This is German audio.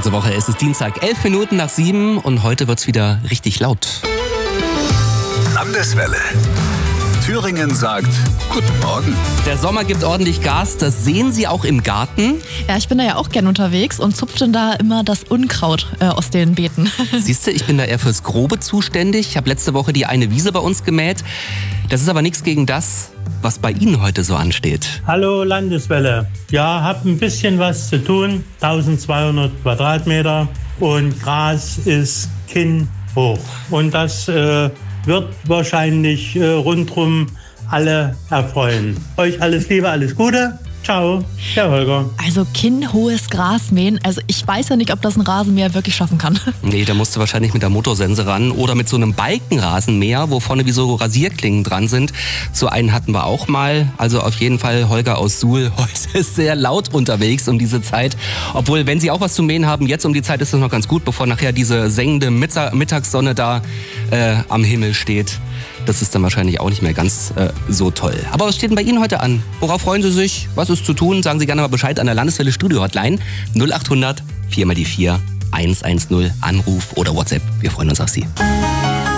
Kurze Woche, es ist Dienstag, 11 Minuten nach 7 und heute wird's wieder richtig laut. Landeswelle. Thüringen sagt Guten Morgen. Der Sommer gibt ordentlich Gas, das sehen Sie auch im Garten. Ja, ich bin da ja auch gern unterwegs und zupfe dann da immer das Unkraut aus den Beeten. Siehst du, ich bin da eher fürs Grobe zuständig. Ich habe letzte Woche die eine Wiese bei uns gemäht. Das ist aber nichts gegen das, was bei Ihnen heute so ansteht. Hallo Landeswelle. Ja, hab ein bisschen was zu tun. 1200 Quadratmeter und Gras ist kinnhoch. Und das wird wahrscheinlich rundrum alle erfreuen. Euch alles Liebe, alles Gute. Ciao, der Holger. Also kinnhohes Gras mähen, also ich weiß ja nicht, ob das ein Rasenmäher wirklich schaffen kann. Nee, da musst du wahrscheinlich mit der Motorsense ran oder mit so einem Balkenrasenmäher, wo vorne wie so Rasierklingen dran sind. So einen hatten wir auch mal. Also auf jeden Fall Holger aus Suhl heute ist sehr laut unterwegs um diese Zeit. Obwohl, wenn Sie auch was zu mähen haben, jetzt um die Zeit ist es noch ganz gut, bevor nachher diese sengende Mittagssonne da am Himmel steht. Das ist dann wahrscheinlich auch nicht mehr ganz so toll. Aber was steht denn bei Ihnen heute an? Worauf freuen Sie sich? Was ist zu tun? Sagen Sie gerne mal Bescheid an der Landeswelle Studio Hotline 0800 4x4 110 Anruf oder WhatsApp. Wir freuen uns auf Sie.